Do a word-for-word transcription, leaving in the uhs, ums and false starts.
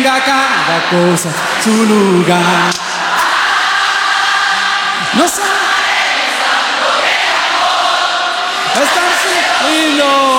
tenga cada cosa su lugar. No sabes, estar sin